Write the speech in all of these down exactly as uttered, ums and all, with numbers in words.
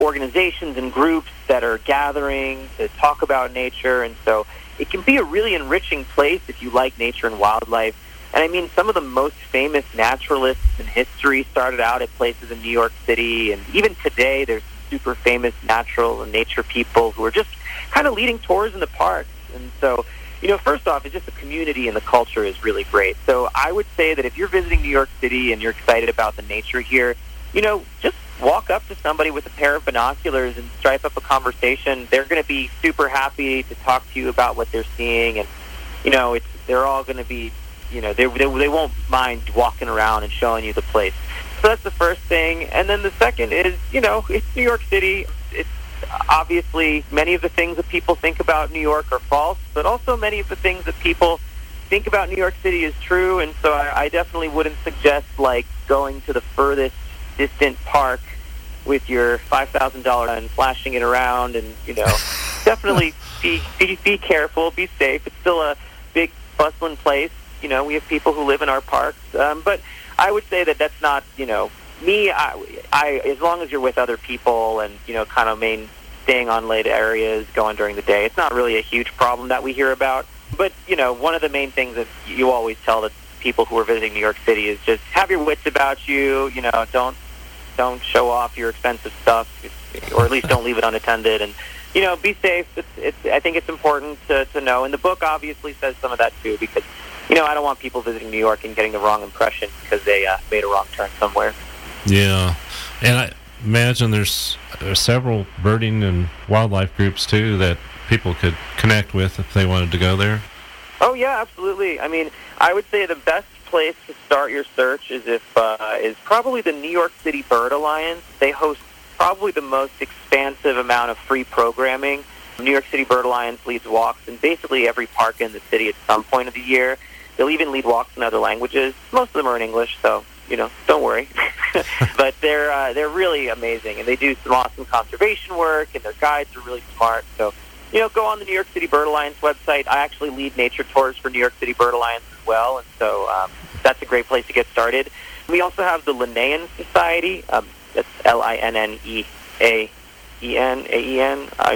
organizations and groups that are gathering to talk about nature. And so it can be a really enriching place if you like nature and wildlife. And I mean, some of the most famous naturalists in history started out at places in New York City. And even today, there's super famous natural and nature people who are just kind of leading tours in the parks. And so, you know, first off, it's just the community and the culture is really great. So I would say that if you're visiting New York City and you're excited about the nature here, you know, just walk up to somebody with a pair of binoculars and strike up a conversation. They're going to be super happy to talk to you about what they're seeing. And, you know, it's they're all going to be, you know, they, they they won't mind walking around and showing you the place. So that's the first thing. And then the second is, you know, it's New York City. It's obviously many of the things that people think about New York are false, but also many of the things that people think about New York City is true. And so I, I definitely wouldn't suggest, like, going to the furthest distant park with your five thousand dollars and flashing it around. And, you know, definitely be, be be careful, be safe. It's still a big, bustling place. You know, we have people who live in our parks. Um, but I would say that that's not, you know, me, I, I, as long as you're with other people and, you know, kind of main staying on late areas, going during the day, it's not really a huge problem that we hear about. But, you know, one of the main things that you always tell the people who are visiting New York City is just have your wits about you. You know, don't don't show off your expensive stuff, or at least don't leave it unattended. And, you know, be safe. It's, it's, I think it's important to, to know. And the book obviously says some of that, too, because, you know, I don't want people visiting New York and getting the wrong impression because they uh, made a wrong turn somewhere. Yeah, and I imagine there's uh, several birding and wildlife groups, too, that people could connect with if they wanted to go there. Oh, yeah, absolutely. I mean, I would say the best place to start your search is if uh, is probably the New York City Bird Alliance. They host probably the most expansive amount of free programming. New York City Bird Alliance leads walks in basically every park in the city at some point of the year. They'll even lead walks in other languages. Most of them are in English, so, you know, don't worry. But they're uh, they're really amazing, and they do some awesome conservation work, and their guides are really smart. So, you know, go on the New York City Bird Alliance website. I actually lead nature tours for New York City Bird Alliance as well, and so um, that's a great place to get started. We also have the Linnaean Society. Um, that's L I N N E A E N A E N. I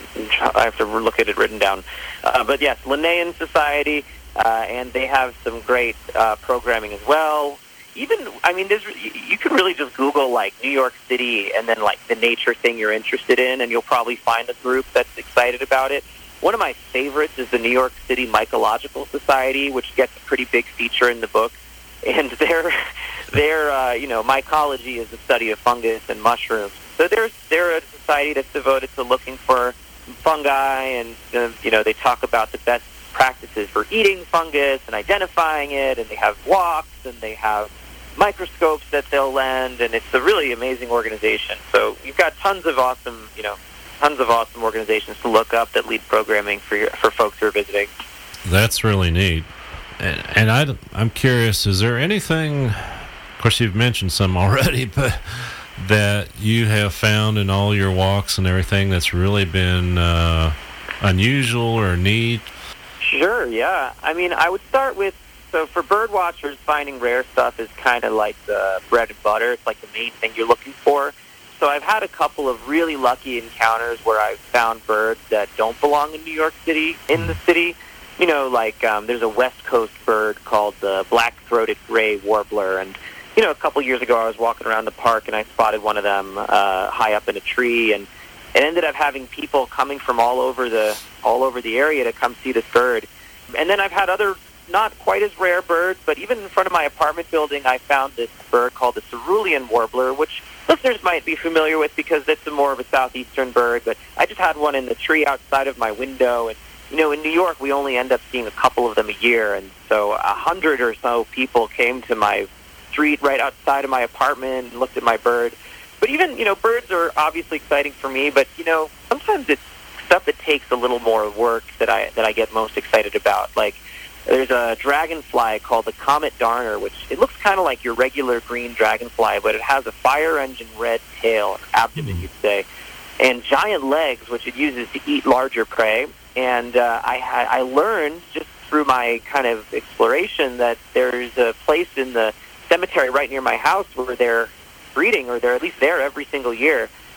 I have to look at it written down. Uh, but yes, Linnaean Society, uh, and they have some great uh, programming as well. Even, I mean, there's, you can really just Google, like, New York City and then, like, the nature thing you're interested in, and you'll probably find a group that's excited about it. One of my favorites is the New York City Mycological Society, which gets a pretty big feature in the book. And their, their uh, you know, mycology is the study of fungus and mushrooms. So they're, they're a society that's devoted to looking for fungi, and, uh, you know, they talk about the best practices for eating fungus and identifying it, and they have walks, and they have microscopes that they'll lend, and it's a really amazing organization. So you've got tons of awesome, you know, tons of awesome organizations to look up that lead programming for your, for folks who are visiting. That's really neat. And, and I, I'm curious, is there anything, of course you've mentioned some already, but that you have found in all your walks and everything that's really been uh, unusual or neat? Sure, yeah. I mean, I would start with, so for bird watchers, finding rare stuff is kind of like the bread and butter. It's like the main thing you're looking for. So I've had a couple of really lucky encounters where I've found birds that don't belong in New York City, in the city. You know, like um, there's a West Coast bird called the black-throated gray warbler. And, you know, a couple years ago I was walking around the park and I spotted one of them uh, high up in a tree. And it ended up having people coming from all over the all over the area to come see this bird. And then I've had other not quite as rare birds, but even in front of my apartment building, I found this bird called the cerulean warbler, which listeners might be familiar with because it's a more of a southeastern bird. But I just had one in the tree outside of my window. And, you know, in New York, we only end up seeing a couple of them a year. And so a hundred or so people came to my street right outside of my apartment and looked at my bird. But even, you know, birds are obviously exciting for me, but, you know, sometimes it's stuff that takes a little more work that I that I get most excited about. Like, there's a dragonfly called the Comet Darner, which it looks kind of like your regular green dragonfly, but it has a fire engine red tail, abdomen, you'd say, and giant legs, which it uses to eat larger prey. And uh, I, I learned just through my kind of exploration that there's a place in the cemetery right near my house where they're breeding, or they're at least there every single year.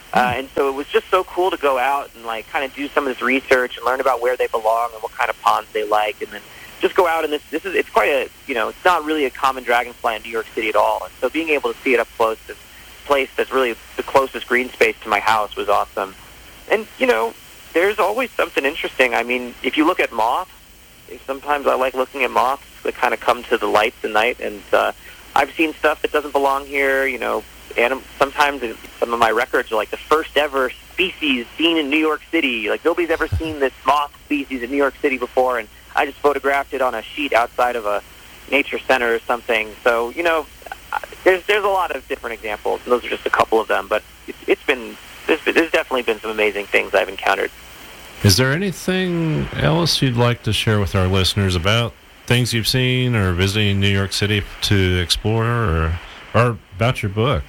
Uh, and so it was just so cool to go out and like kind of do some of this research and learn about where they belong and what kind of ponds they like, and then just go out and this this is it's quite a you know it's not really a common dragonfly in New York City at all. And so being able to see it up close, this place that's really the closest green space to my house, was awesome. And you know, there's always something interesting. I mean, if you look at moths, sometimes I like looking at moths that kind of come to the lights at night, and uh, I've seen stuff that doesn't belong here. You know. Anim- sometimes some of my records are like the first ever species seen in New York City. Like nobody's ever seen this moth species in New York City before, and I just photographed it on a sheet outside of a nature center or something. So you know, there's there's a lot of different examples, and those are just a couple of them. But it's, it's been there's, there's definitely been some amazing things I've encountered. Is there anything else you'd like to share with our listeners about things you've seen or visiting New York City to explore, or or about your book?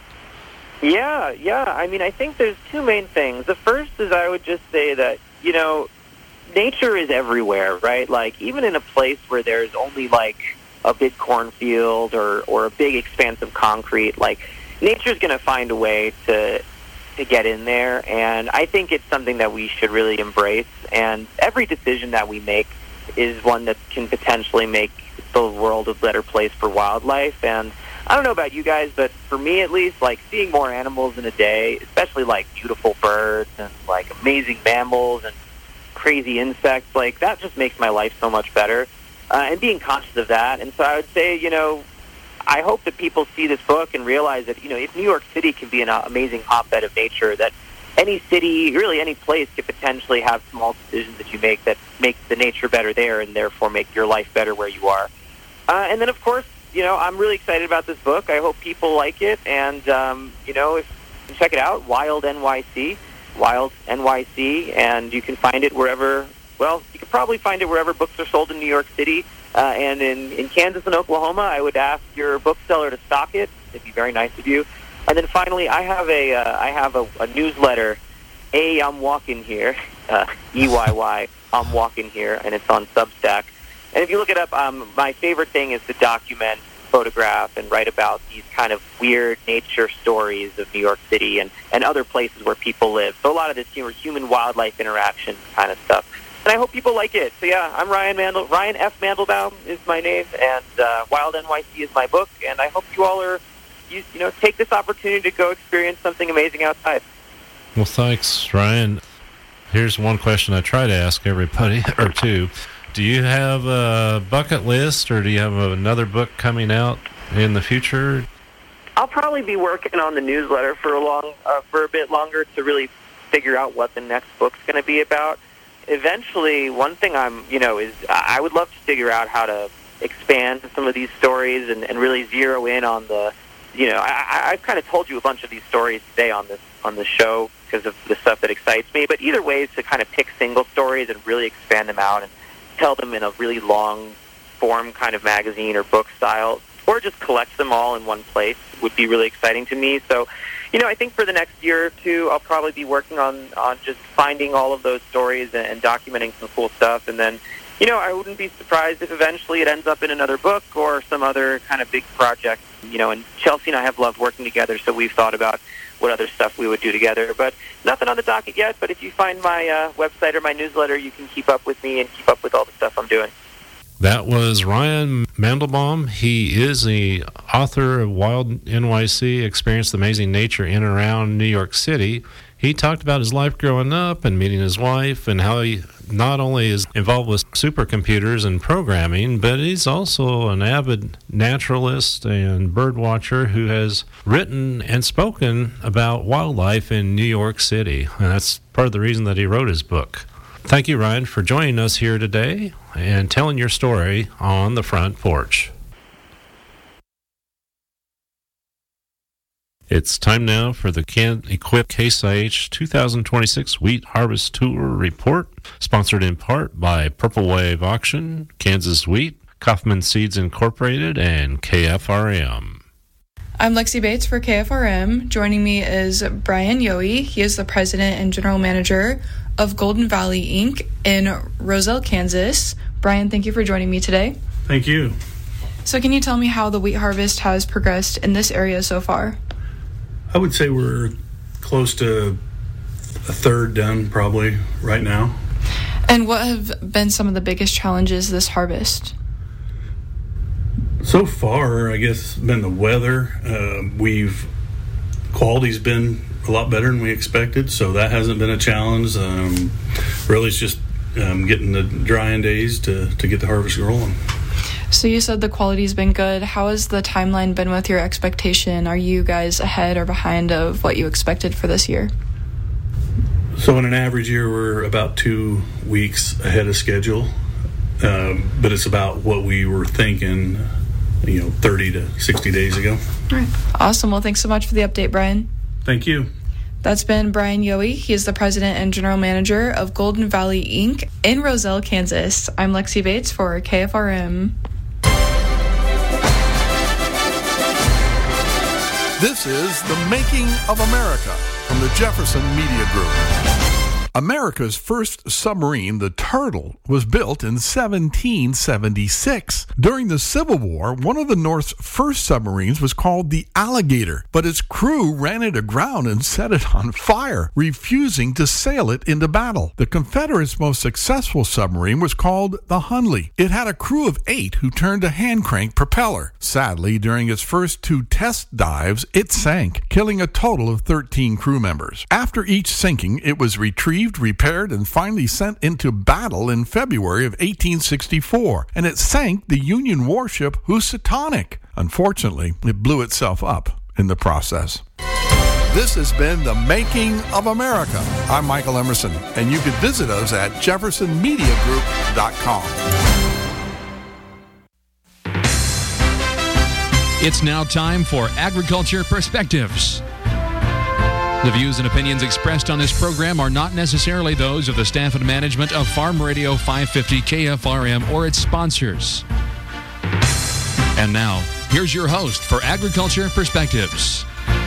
Yeah, yeah. I mean, I think there's two main things. The first is I would just say that, you know, nature is everywhere, right? Like, even in a place where there's only, like, a big cornfield or, or a big expanse of concrete, like, nature's going to find a way to to get in there. And I think it's something that we should really embrace. And every decision that we make is one that can potentially make the world a better place for wildlife. And I don't know about you guys, but for me at least, like seeing more animals in a day, especially like beautiful birds and like amazing mammals and crazy insects, like that just makes my life so much better. Uh, and being conscious of that. And so I would say, you know, I hope that people see this book and realize that, you know, if New York City can be an amazing hotbed of nature, that any city, really any place, could potentially have small decisions that you make that make the nature better there and therefore make your life better where you are. Uh, and then, of course, you know, I'm really excited about this book. I hope people like it. And, um, you know, if you check it out, Wild N Y C, Wild N Y C, and you can find it wherever, well, you can probably find it wherever books are sold in New York City. Uh, and in, in Kansas and Oklahoma, I would ask your bookseller to stock it. It'd be very nice of you. And then finally, I have a, uh, I have a, a newsletter, A, I'm Walking Here, uh, E Y Y, I'm Walking Here, and it's on Substack. And if you look it up, um, my favorite thing is to document, photograph, and write about these kind of weird nature stories of New York City and, and other places where people live. So a lot of this, you know, human-wildlife interaction kind of stuff. And I hope people like it. So yeah, I'm Ryan Mandel. Ryan F. Mandelbaum is my name, and uh, Wild N Y C is my book. And I hope you all are, you, you know, take this opportunity to go experience something amazing outside. Well, thanks, Ryan. Here's one question I try to ask everybody, or two. Do you have a bucket list, or do you have another book coming out in the future? I'll probably be working on the newsletter for a long, uh, for a bit longer to really figure out what the next book's going to be about. Eventually, one thing I'm, you know, is I would love to figure out how to expand some of these stories and, and really zero in on the, you know, I, I've kind of told you a bunch of these stories today on this on the show because of the stuff that excites me. But either way is to kind of pick single stories and really expand them out and tell them in a really long form kind of magazine or book style, or just collect them all in one place would be really exciting to me. So, you know, I think for the next year or two, I'll probably be working on, on just finding all of those stories and, and documenting some cool stuff. And then, you know, I wouldn't be surprised if eventually it ends up in another book or some other kind of big project. You know, and Chelsea and I have loved working together, so we've thought about what other stuff we would do together. But nothing on the docket yet. But if you find my uh, website or my newsletter, you can keep up with me and keep up with all the stuff I'm doing. That was Ryan Mandelbaum. He is the author of Wild N Y C, Experienced Amazing Nature in and around New York City. He talked about his life growing up and meeting his wife and how he not only is involved with supercomputers and programming, but he's also an avid naturalist and bird watcher who has written and spoken about wildlife in New York City. And that's part of the reason that he wrote his book. Thank you, Ryan, for joining us here today and telling your story on the front porch. It's time now for the Can Equip Case I H two thousand twenty-six Wheat Harvest Tour Report, sponsored in part by Purple Wave Auction, Kansas Wheat, Kaufman Seeds Incorporated, and K F R M. I'm Lexi Bates for K F R M. Joining me is Brian Yohe. He is the president and general manager of Golden Valley Incorporated in Roselle, Kansas. Brian, thank you for joining me today. Thank you. So can you tell me how the wheat harvest has progressed in this area so far? I would say we're close to a third done probably right now. And what have been some of the biggest challenges this harvest? So far, I guess, been the weather. Uh, we've quality's been a lot better than we expected, so that hasn't been a challenge. Um, really, it's just um, getting the drying days to, to get the harvest rolling. So you said the quality's been good. How has the timeline been with your expectation? Are you guys ahead or behind of what you expected for this year? So in an average year, we're about two weeks ahead of schedule, um, but it's about what we were thinking, you know, thirty to sixty days ago. All right. Awesome. Well, thanks so much for the update, Brian. Thank you. That's been Brian Yohe. He is the president and general manager of Golden Valley Incorporated in Roselle, Kansas. I'm Lexi Bates for K F R M. This is The Making of America from the Jefferson Media Group. America's first submarine, the Turtle, was built in seventeen seventy-six. During the Civil War, one of the North's first submarines was called the Alligator, but its crew ran it aground and set it on fire, refusing to sail it into battle. The Confederates' most successful submarine was called the Hundley. It had a crew of eight who turned a hand-crank propeller. Sadly, during its first two test dives, it sank, killing a total of thirteen crew members. After each sinking, it was retrieved, repaired, and finally sent into battle in February of eighteen sixty-four, and it sank the Union warship Housatonic. Unfortunately, it blew itself up in the process. This has been The Making of America. I'm Michael Emerson, and you can visit us at jefferson media group dot com. It's now time for Agriculture Perspectives. The views and opinions expressed on this program are not necessarily those of the staff and management of Farm Radio five fifty K F R M or its sponsors. And now, here's your host for Agriculture Perspectives.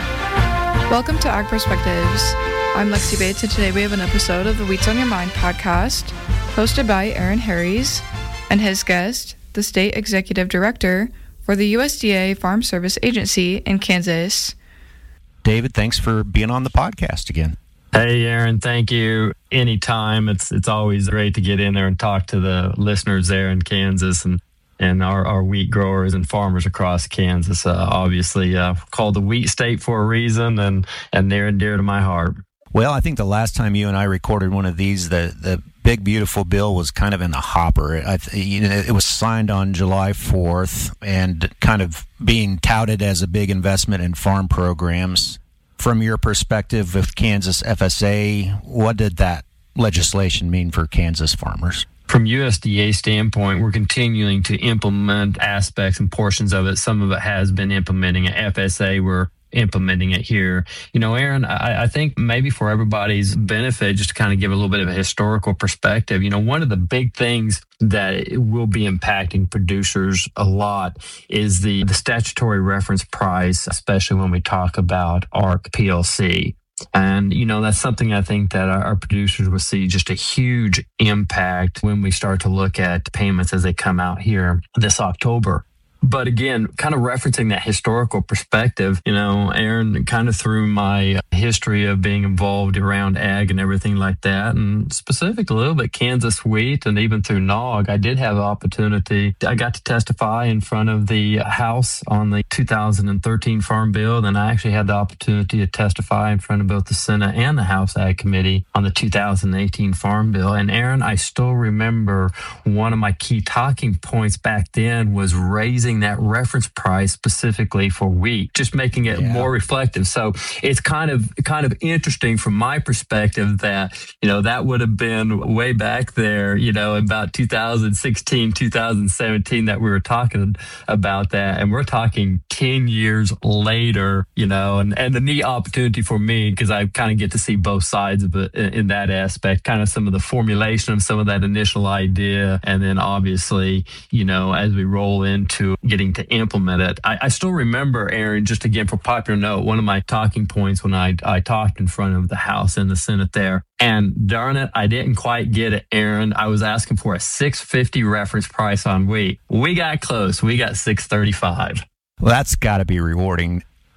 Welcome to Ag Perspectives. I'm Lexi Bates, and today we have an episode of the Wheats on Your Mind podcast, hosted by Aaron Harries and his guest, the State Executive Director for the U S D A Farm Service Agency in Kansas. David, thanks for being on the podcast again. Hey, Aaron, thank you. Anytime. It's it's always great to get in there and talk to the listeners there in Kansas and, and our, our wheat growers and farmers across Kansas. Uh, obviously, uh, called the wheat state for a reason and, and near and dear to my heart. Well, I think the last time you and I recorded one of these, the, the big, beautiful bill was kind of in the hopper. I, you know, it was signed on July fourth and kind of being touted as a big investment in farm programs. From your perspective with Kansas F S A, what did that legislation mean for Kansas farmers? From U S D A standpoint, we're continuing to implement aspects and portions of it. Some of it has been implementing at F S A. We're implementing it here. You know, Aaron, I, I think maybe for everybody's benefit, just to kind of give a little bit of a historical perspective, you know, one of the big things that will be impacting producers a lot is the, the statutory reference price, especially when we talk about A R C P L C. And, you know, that's something I think that our, our producers will see just a huge impact when we start to look at payments as they come out here this October. But again, kind of referencing that historical perspective, you know, Aaron, kind of through my history of being involved around ag and everything like that, and specifically a little bit Kansas wheat and even through N O G, I did have an opportunity. I got to testify in front of the House on the two thousand thirteen Farm Bill, and I actually had the opportunity to testify in front of both the Senate and the House Ag Committee on the two thousand eighteen Farm Bill. And Aaron, I still remember one of my key talking points back then was raising that reference price specifically for wheat, just making it yeah. more reflective. So it's kind of kind of interesting from my perspective that, you know, that would have been way back there, you know, about two thousand sixteen, two thousand seventeen that we were talking about that. And we're talking ten years later, you know, and, and the neat opportunity for me, because I kind of get to see both sides of it in, in that aspect, kind of some of the formulation of some of that initial idea. And then obviously, you know, as we roll into getting to implement it. I, I still remember, Aaron, just again for popular note, one of my talking points when I, I talked in front of the House and the Senate there. And darn it, I didn't quite get it, Aaron. I was asking for a six fifty reference price on wheat. We got close. We got six thirty-five. Well, that's got to be rewarding.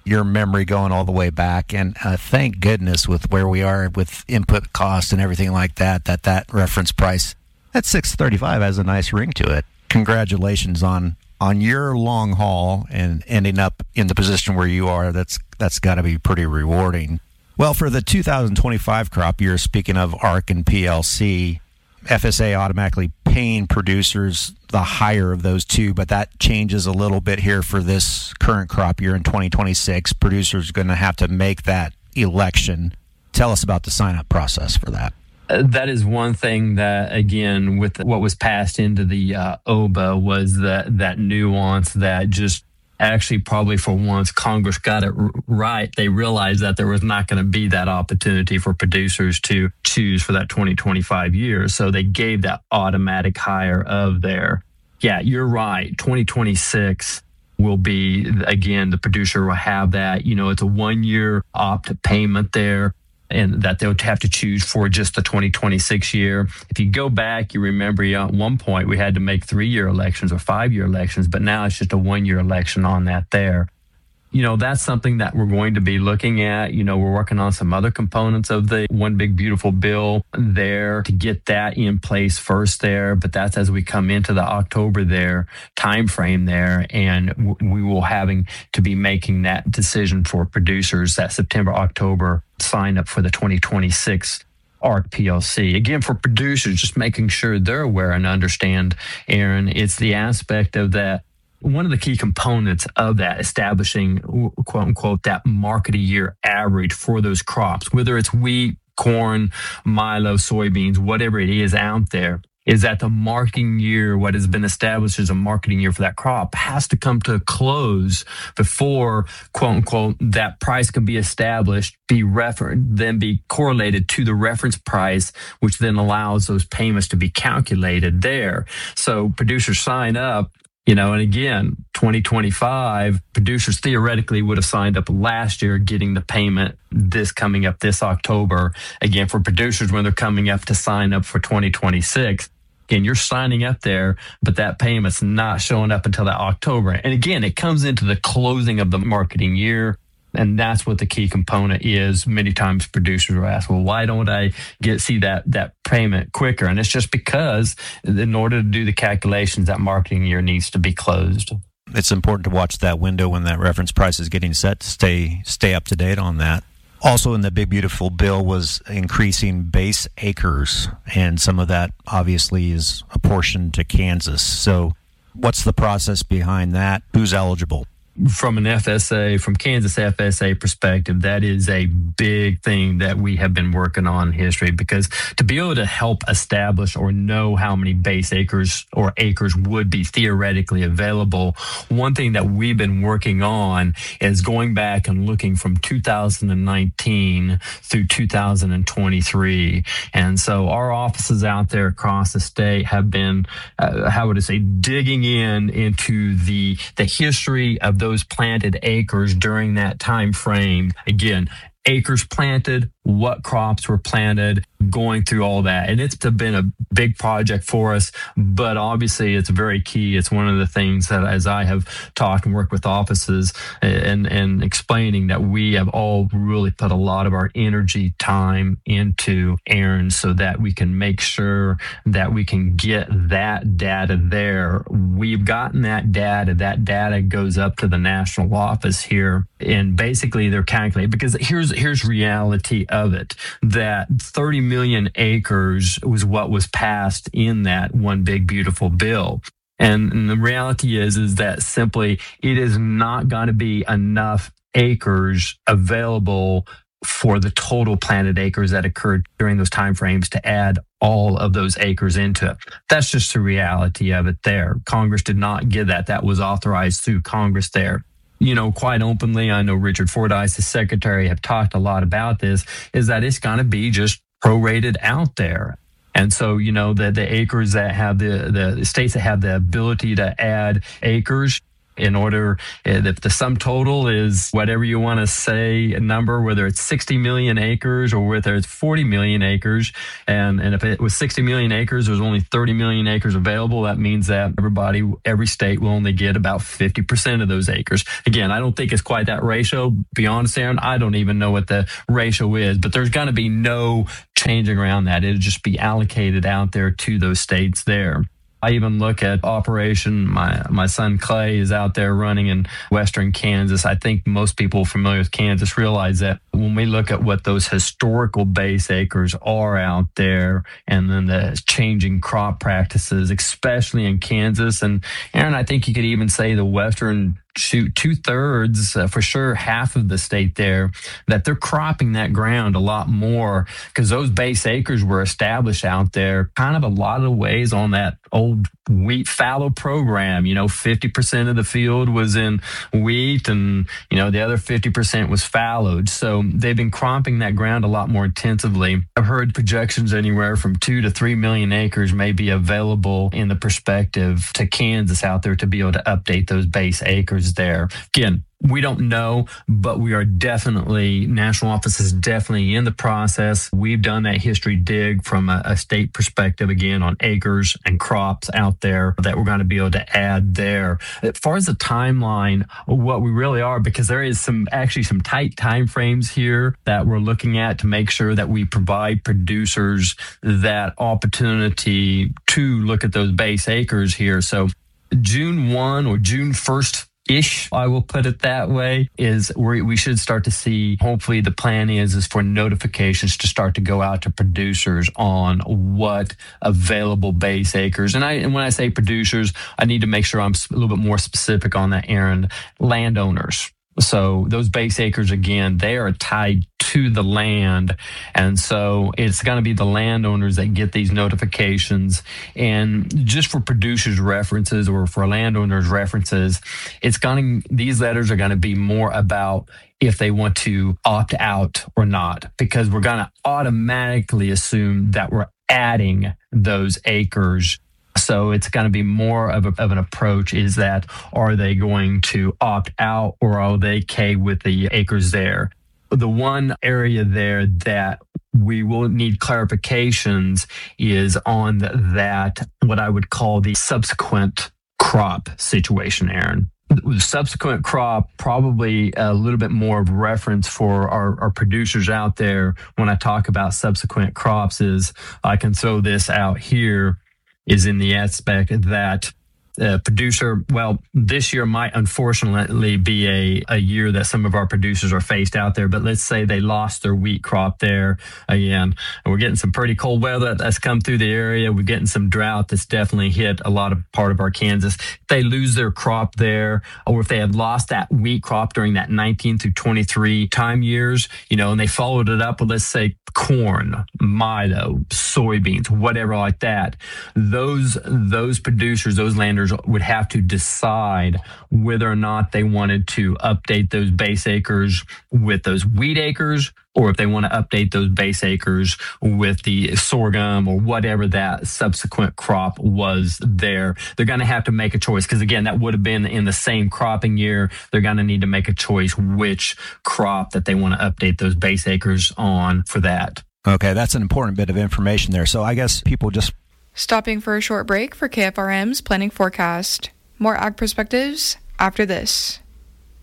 your memory going all the way back. And uh, thank goodness with where we are with input costs and everything like that, that that reference price at six thirty-five has a nice ring to it. Congratulations on on your long haul and ending up in the position where you are. That's that's got to be pretty rewarding. Well, for the two thousand twenty-five crop year, speaking of A R C and P L C, F S A automatically paying producers the higher of those two, but that changes a little bit here for this current crop year in twenty twenty-six. Producers are going to have to make that election. Tell us about the sign-up process for that. Uh, that is one thing that, again, with what was passed into the uh, O B A was that, that nuance that just actually probably for once Congress got it r- right. They realized that there was not going to be that opportunity for producers to choose for that twenty twenty-five year. So they gave that automatic hire of there. Yeah, you're right. twenty twenty-six will be, again, the producer will have that. You know, it's a one year opt payment there, and that they would have to choose for just the twenty twenty-six year. If you go back, you remember at one point we had to make three-year elections or five-year elections, but now it's just a one-year election on that there. You know, that's something that we're going to be looking at. You know, we're working on some other components of the One Big Beautiful Bill there to get that in place first there. But that's as we come into the October there time frame there, and w- we will having to be making that decision for producers that September, October sign up for the twenty twenty-six A R C P L C. Again, for producers, just making sure they're aware and understand, Aaron, it's the aspect of that. One of the key components of that, establishing, quote unquote, that market year average for those crops, whether it's wheat, corn, milo, soybeans, whatever it is out there, is that the marketing year, what has been established as a marketing year for that crop, has to come to a close before, quote unquote, that price can be established, be refer- then be correlated to the reference price, which then allows those payments to be calculated there. So producers sign up. You know, and again, twenty twenty-five, producers theoretically would have signed up last year getting the payment this coming up this October. Again, for producers, when they're coming up to sign up for twenty twenty-six, again, you're signing up there, but that payment's not showing up until that October. And again, it comes into the closing of the marketing year. And that's what the key component is. Many times producers will ask, well, why don't I get see that that payment quicker? And it's just because in order to do the calculations, that marketing year needs to be closed. It's important to watch that window when that reference price is getting set to stay stay up to date on that. Also in the Big Beautiful Bill was increasing base acres, and some of that obviously is apportioned to Kansas. So what's the process behind that? Who's eligible? From an F S A, from Kansas F S A perspective, that is a big thing that we have been working on in history, because to be able to help establish or know how many base acres or acres would be theoretically available, one thing that we've been working on is going back and looking from two thousand nineteen through two thousand twenty-three. And so our offices out there across the state have been, uh, how would I say, digging in into the, the history of those those planted acres during that time frame. Again, acres planted, what crops were planted, going through all that. And it's been a big project for us, but obviously it's very key. It's one of the things that, as I have talked and worked with offices and, and explaining, that we have all really put a lot of our energy, time into, Aaron, so that we can make sure that we can get that data there. We've gotten that data. That data goes up to the national office here, and basically they're calculating, because here's here's reality of it, that thirty million acres was what was passed in that One Big Beautiful Bill. And, and the reality is, is that simply it is not going to be enough acres available for the total planted acres that occurred during those timeframes to add all of those acres into it. That's just the reality of it there. Congress did not give that. That was authorized through Congress there. You know, quite openly, I know Richard Fordyce, the secretary, have talked a lot about this, is that it's going to be just prorated out there. And so, you know, the, the acres that have the, the states that have the ability to add acres, in order, if the sum total is whatever you want to say, a number, whether it's sixty million acres or whether it's forty million acres, and, and if it was sixty million acres, there's only thirty million acres available, that means that everybody, every state will only get about fifty percent of those acres. Again, I don't think it's quite that ratio. Be honest, Aaron, I don't even know what the ratio is, but there's going to be no changing around that. It'll just be allocated out there to those states there. I even look at Operation, my my son Clay is out there running in western Kansas. I think most people familiar with Kansas realize that when we look at what those historical base acres are out there and then the changing crop practices, especially in Kansas, and Aaron, I think you could even say the western shoot two thirds, uh, for sure, half of the state there, that they're cropping that ground a lot more because those base acres were established out there kind of a lot of ways on that old wheat fallow program. You know, fifty percent of the field was in wheat and, you know, the other fifty percent was fallowed. So they've been cropping that ground a lot more intensively. I've heard projections anywhere from two to three million acres may be available in the perspective to Kansas out there to be able to update those base acres there. Again, we don't know, but we are definitely, national office is definitely in the process. We've done that history dig from a, a state perspective, again, on acres and crops out there that we're going to be able to add there. As far as the timeline, what we really are, because there is some, actually some tight time frames here that we're looking at to make sure that we provide producers that opportunity to look at those base acres here. So June first or June first ish, I will put it that way, is where we should start to see, hopefully the plan is, is for notifications to start to go out to producers on what available base acres. And I, and when I say producers, I need to make sure I'm a little bit more specific on that, Aaron. Landowners. So those base acres, again, they are tied to the land. And so it's going to be the landowners that get these notifications. And just for producers' references or for landowners' references, it's going to, these letters are going to be more about if they want to opt out or not, because we're going to automatically assume that we're adding those acres. So it's going to be more of, a, of an approach is that, are they going to opt out or are they okay with the acres there? The one area there that we will need clarifications is on that, what I would call the subsequent crop situation, Aaron. The subsequent crop, probably a little bit more of reference for our, our producers out there when I talk about subsequent crops is, I can throw this out here, is in the aspect that uh, producer, well, this year might unfortunately be a, a year that some of our producers are faced out there, but let's say they lost their wheat crop there again. And we're getting some pretty cold weather that's come through the area. We're getting some drought that's definitely hit a lot of part of our Kansas. If they lose their crop there, or if they had lost that wheat crop during that nineteen through twenty-three time years, you know, and they followed it up with, let's say, corn, milo, soybeans, whatever like that, those those producers, those landers would have to decide whether or not they wanted to update those base acres with those wheat acres, or if they want to update those base acres with the sorghum or whatever that subsequent crop was there. They're going to have to make a choice because, again, that would have been in the same cropping year. They're going to need to make a choice which crop that they want to update those base acres on for that. Okay, that's an important bit of information there. So I guess people just... Stopping for a short break for K F R M's Planning Forecast. More Ag Perspectives after this.